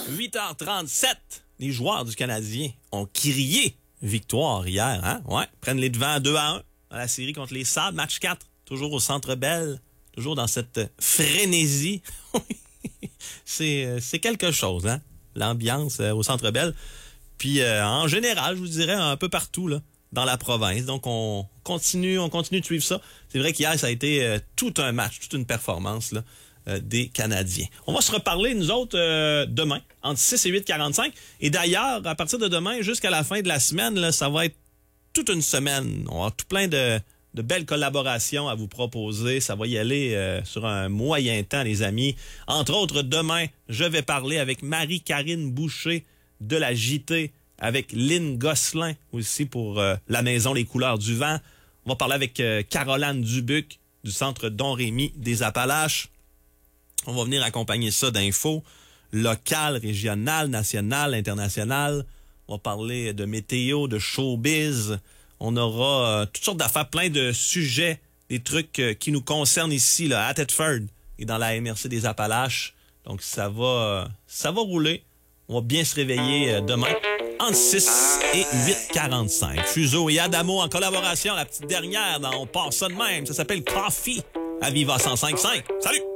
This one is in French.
8h37, les joueurs du Canadien ont crié victoire hier, hein? Ouais, prennent les devants 2-1 dans la série contre les Sabres, match 4, toujours au Centre Bell, toujours dans cette frénésie. C'est quelque chose, hein? L'ambiance au Centre Bell. Puis en général, je vous dirais un peu partout là, dans la province. Donc on continue de suivre ça. C'est vrai qu'hier, ça a été tout un match, toute une performance là, des Canadiens. On va se reparler, nous autres, demain, entre 6 et 8h45. Et d'ailleurs, à partir de demain, jusqu'à la fin de la semaine, là, ça va être toute une semaine. On va avoir tout plein de belles collaborations à vous proposer. Ça va y aller sur un moyen temps, les amis. Entre autres, demain, je vais parler avec Marie-Karine Boucher de la JT, avec Lynn Gosselin aussi pour la maison Les Couleurs du Vent. On va parler avec Caroline Dubuc du Centre Don Rémy des Appalaches. On va venir accompagner ça d'infos locales, régionales, nationales, internationales. On va parler de météo, de showbiz. On aura toutes sortes d'affaires, plein de sujets, des trucs qui nous concernent ici, là, à Thetford et dans la MRC des Appalaches. Donc, ça va rouler. On va bien se réveiller demain entre 6 et 8h45. Fuseau et Adamo en collaboration, la petite dernière dans On part ça de même. Ça s'appelle Coffee à Viva 105.5. Salut!